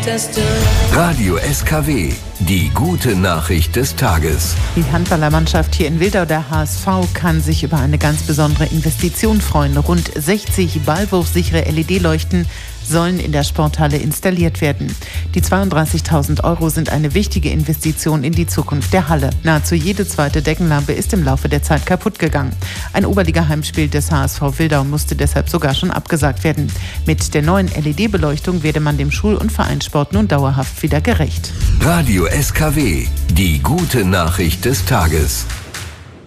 Radio SKW, die gute Nachricht des Tages. Die Handballermannschaft hier in Wildau, der HSV, kann sich über eine ganz besondere Investition freuen. Rund 60 ballwurfsichere LED-Leuchten sollen in der Sporthalle installiert werden. Die 32.000 € sind eine wichtige Investition in die Zukunft der Halle. Nahezu jede zweite Deckenlampe ist im Laufe der Zeit kaputt gegangen. Ein Oberliga-Heimspiel des HSV Wildau musste deshalb sogar schon abgesagt werden. Mit der neuen LED-Beleuchtung werde man dem Schul- und Vereinssport nun dauerhaft wieder gerecht. Radio SKW, die gute Nachricht des Tages.